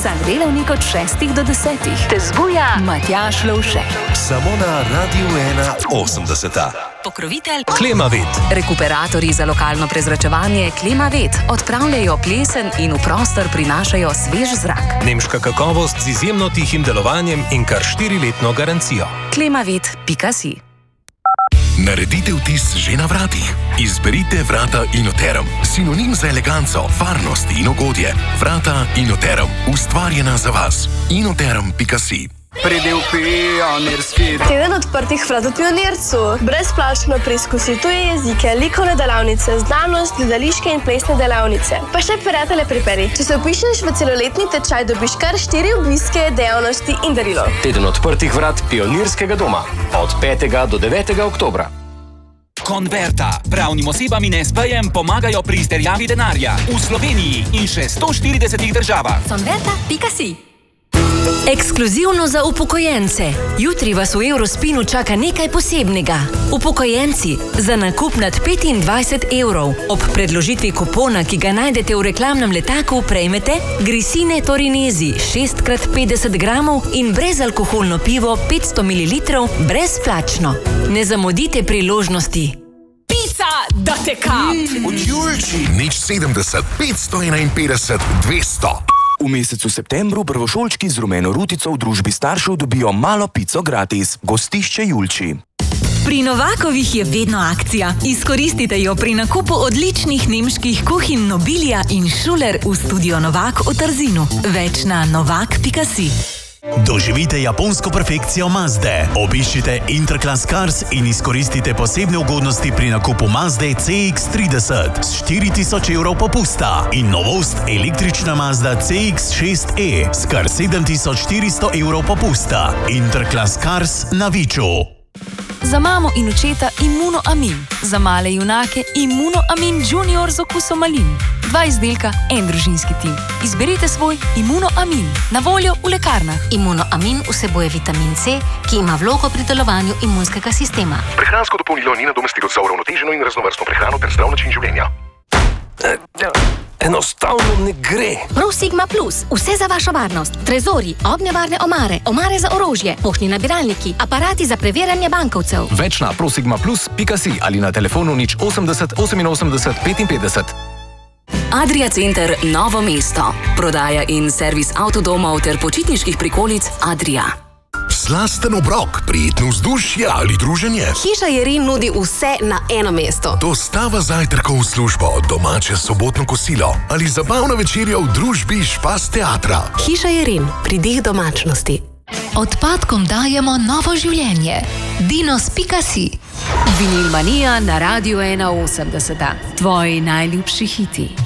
Vsak delavnik od 6 do 10 te zbuja Matjaž Lovšek. Samo na Radiu 81. Pokrovitelj Klimavet. Rekuperatorji za lokalno prezračevanje Klimavet odpravljajo plesen in v prostor prinašajo svež zrak. Nemška kakovost z izjemno tihim delovanjem in kar 4-letno garancijo. Klimavet.si. Naredite vtis že na vratih. Izberite vrata Inoterum. Sinonim za eleganco, varnost in ugodje. Vrata Inoterum. Ustvarjena za vas. Inoterum.si. Pridi v Pionirski. Teden odprtih vrat v Pionircu. Brezplačno preizkusi tuje jezike, likovne delavnice, znanost, gledališke in plesne delavnice. Pa še prijatelje priperi. Če se vpišeš v celoletni tečaj, dobiš kar 4 obiske, dejavnosti in darilo. Teden odprtih vrat Pionirskega doma. Od 5. do 9. oktobra. Konverta. Pravnim osebam in SP-jem pomagajo pri izterjavi denarja. V Sloveniji in še 140 državah. Konverta.si. Ekskluzivno za upokojence. Jutri vas v Eurospinu čaka nekaj posebnega. Upokojenci, za nakup nad 25 evrov ob predložitvi kupona, ki ga najdete v reklamnem letaku, prejmete Grisine Torinesi 6x50 gramov in brezalkoholno pivo 500 ml brezplačno. Ne zamudite priložnosti. Pizza, da te kap! Od Julči. Nič 70, 551, 200. V mesecu septembru prvošolčki z rumeno rutico v družbi staršev dobijo malo pico gratis. Gostišče Julči. Pri Novakovih je vedno akcija. Izkoristite jo pri nakupu odličnih nemških kuhinj Nobilia in Schuler v studio Novak v Trzinu. Več na novak.si. Doživite japonsko perfekcijo Mazde. Obiščite Interclass Cars in izkoristite posebne ugodnosti pri nakupu Mazde CX-30 s 4000 evrov popusta in novost električna Mazda CX-6e s kar 7400 evrov popusta. Interclass Cars na Viču. Za mamo in očeta Immunoamin. Za male junake Immunoamin Junior z okusom malin. 2 izdelka, 1 družinski tim. Izberite svoj Immunoamin. Na voljo v lekarnah. Immunoamin vsebuje vitamin C, ki ima vlogo pri delovanju imunskega sistema. Prehransko dopolnilo ni nadomestilo za uravnoteženo in raznovrstno prehrano ter zdrav način življenja. Enostavno ne gre. ProSigma Plus. Vse za vašo varnost. Trezori, ognjevarne omare, omare za orožje, poštni nabiralniki, aparati za preverjanje bankovcev. Več na prosigmaplus.si ali na telefonu 080 88 55. Adria Center Novo mesto. Prodaja in servis avtodomov ter počitniških prikolic Adria. Slasten obrok, prijetno vzdušje ali druženje. Hiša Jerin nudi vse na eno mesto. Dostava zajtrkov v službo, domače sobotno kosilo ali zabavna večerja v družbi Špas teatra. Hiša Jerin, pridih domačnosti. Odpadkom dajemo novo življenje. Dinos.si. Vinilmanija na Radiu 81. Tvoji najljubši hiti.